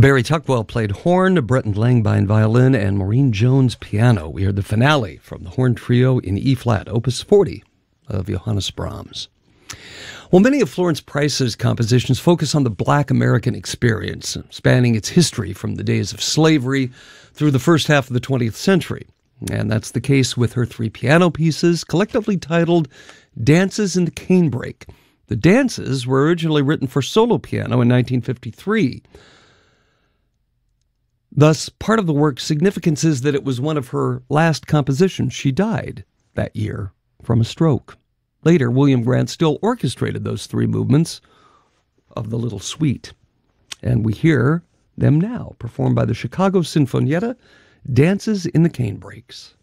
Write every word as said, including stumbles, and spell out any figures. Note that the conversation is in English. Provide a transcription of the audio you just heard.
Barry Tuckwell played horn, Breton Langbein violin, and Maureen Jones piano. We heard the finale from the horn trio in E-flat, Opus forty of Johannes Brahms. Well, many of Florence Price's compositions focus on the Black American experience, spanning its history from the days of slavery through the first half of the twentieth century. And that's the case with her three piano pieces, collectively titled Dances in the Canebrake. The dances were originally written for solo piano in nineteen fifty-three. Thus, part of the work's significance is that it was one of her last compositions. She died that year from a stroke. Later, William Grant still orchestrated those three movements of the little suite. And we hear them now, performed by the Chicago Sinfonietta, Dances in the Canebrakes.